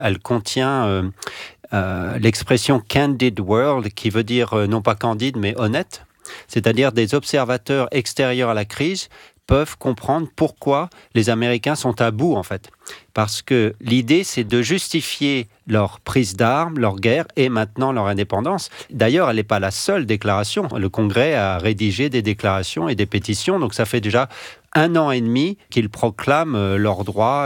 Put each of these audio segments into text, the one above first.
Elle contient l'expression candid world, qui veut dire non pas candide, mais honnête. C'est-à-dire des observateurs extérieurs à la crise peuvent comprendre pourquoi les Américains sont à bout, en fait. Parce que l'idée, c'est de justifier leur prise d'armes, leur guerre et maintenant leur indépendance. D'ailleurs, elle n'est pas la seule déclaration. Le Congrès a rédigé des déclarations et des pétitions, donc ça fait déjà 1 an et demi qu'ils proclament leurs droits.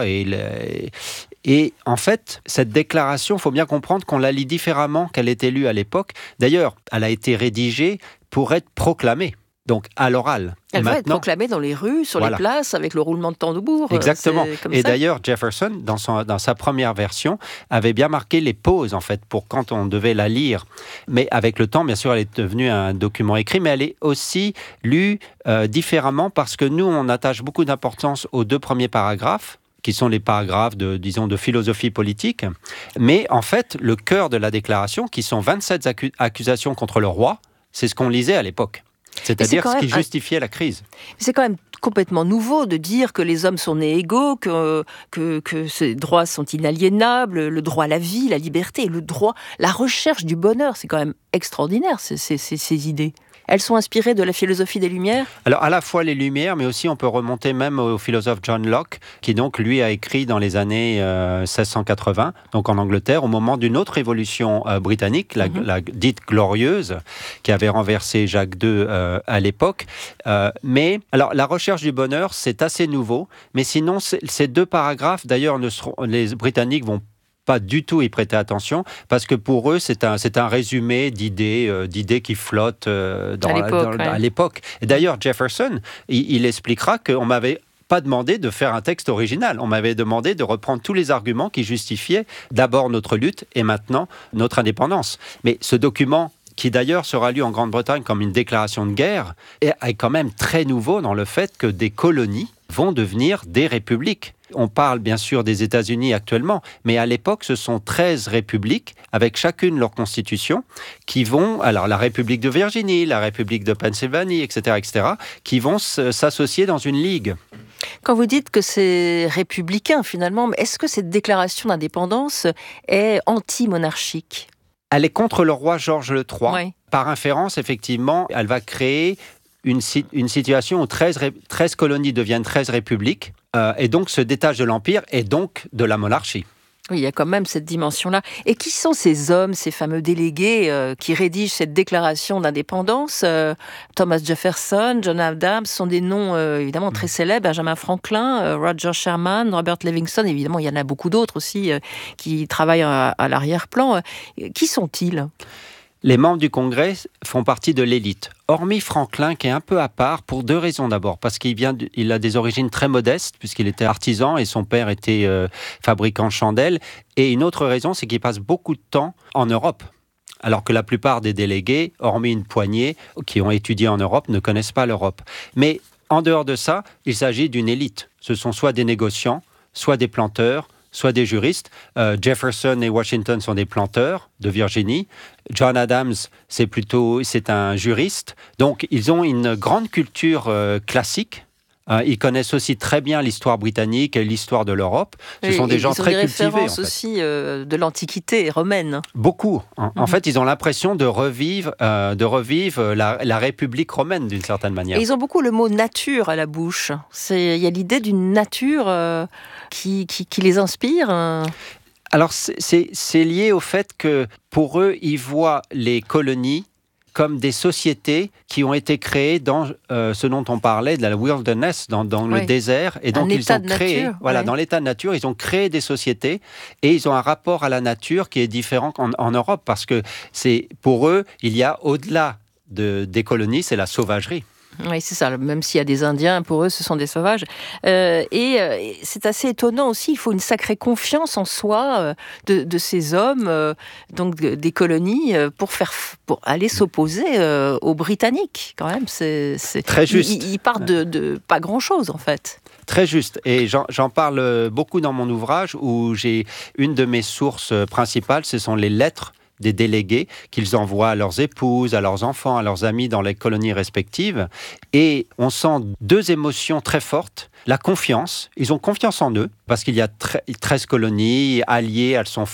Et en fait, cette déclaration, il faut bien comprendre qu'on la lit différemment qu'elle était lue à l'époque. D'ailleurs, elle a été rédigée pour être proclamée. Donc, à l'oral. Elle va être proclamée dans les rues, sur les places, avec le roulement de tambour. Exactement. Et d'ailleurs, Jefferson, dans sa première version, avait bien marqué les pauses, en fait, pour quand on devait la lire. Mais avec le temps, bien sûr, elle est devenue un document écrit, mais elle est aussi lue différemment parce que nous, on attache beaucoup d'importance aux 2 premiers paragraphes, qui sont les paragraphes de philosophie politique. Mais en fait, le cœur de la déclaration, qui sont 27 accusations contre le roi, c'est ce qu'on lisait à l'époque. C'est-à-dire ce qui justifiait la crise. C'est quand même complètement nouveau de dire que les hommes sont nés égaux, que ces droits sont inaliénables, le droit à la vie, la liberté, le droit, la recherche du bonheur. C'est quand même extraordinaire, ces idées. Elles sont inspirées de la philosophie des Lumières ? Alors, à la fois les Lumières, mais aussi on peut remonter même au philosophe John Locke, qui donc, lui, a écrit dans les années 1680, donc en Angleterre, au moment d'une autre révolution britannique, la dite glorieuse, qui avait renversé Jacques II à l'époque. Mais, alors, la recherche du bonheur, c'est assez nouveau, mais sinon, ces 2 paragraphes, d'ailleurs, les Britanniques vont pas du tout y prêter attention, parce que pour eux, c'est un résumé d'idées qui flottent à l'époque. Et d'ailleurs, Jefferson, il expliquera qu'on m'avait pas demandé de faire un texte original. On m'avait demandé de reprendre tous les arguments qui justifiaient d'abord notre lutte et maintenant notre indépendance. Mais ce document, qui d'ailleurs sera lu en Grande-Bretagne comme une déclaration de guerre, est quand même très nouveau dans le fait que des colonies vont devenir des républiques. On parle bien sûr des États-Unis actuellement, mais à l'époque, ce sont 13 républiques, avec chacune leur constitution, qui vont, alors la République de Virginie, la République de Pennsylvanie, etc., qui vont s'associer dans une ligue. Quand vous dites que c'est républicain, finalement, est-ce que cette déclaration d'indépendance est anti-monarchique ? Elle est contre le roi Georges III. Oui. Par inférence, effectivement, elle va créer une situation où 13 colonies deviennent 13 républiques et donc se détachent de l'Empire et donc de la monarchie. Oui, il y a quand même cette dimension-là. Et qui sont ces hommes, ces fameux délégués qui rédigent cette déclaration d'indépendance ? Thomas Jefferson, John Adams, sont des noms évidemment très célèbres. Benjamin Franklin, Roger Sherman, Robert Livingston. Évidemment, il y en a beaucoup d'autres aussi qui travaillent à l'arrière-plan. Qui sont-ils ? Les membres du Congrès font partie de l'élite, hormis Franklin qui est un peu à part pour 2 raisons d'abord. Parce qu'il a des origines très modestes puisqu'il était artisan et son père était fabricant de chandelles. Et une autre raison, c'est qu'il passe beaucoup de temps en Europe. Alors que la plupart des délégués, hormis une poignée qui ont étudié en Europe, ne connaissent pas l'Europe. Mais en dehors de ça, il s'agit d'une élite. Ce sont soit des négociants, soit des planteurs, soit des juristes. Jefferson et Washington sont des planteurs de Virginie. John Adams, c'est un juriste. Donc, ils ont une grande culture classique. Ils connaissent aussi très bien l'histoire britannique et l'histoire de l'Europe. Ce sont des gens très cultivés. Ils ont des références aussi de l'Antiquité romaine. Beaucoup. En fait, ils ont l'impression de revivre la République romaine d'une certaine manière. Et ils ont beaucoup le mot nature à la bouche. Il y a l'idée d'une nature qui les inspire. Alors, c'est lié au fait que pour eux, ils voient les colonies comme des sociétés qui ont été créées dans ce dont on parlait, de la wilderness, dans le désert. Et donc, ils ont créé, dans l'état de nature, ils ont créé des sociétés et ils ont un rapport à la nature qui est différent qu'en Europe parce que pour eux, il y a au-delà des colonies, c'est la sauvagerie. Oui, c'est ça. Même s'il y a des Indiens, pour eux, ce sont des sauvages. Et c'est assez étonnant aussi. Il faut une sacrée confiance en soi de ces hommes, donc des colonies, pour aller s'opposer aux Britanniques. Quand même, c'est très juste. Ils partent de pas grand-chose, en fait. Très juste. Et j'en parle beaucoup dans mon ouvrage où j'ai une de mes sources principales, ce sont les lettres des délégués qu'ils envoient à leurs épouses, à leurs enfants, à leurs amis dans les colonies respectives. Et on sent deux émotions très fortes. La confiance, ils ont confiance en eux, parce qu'il y a 13 colonies alliées, elles sont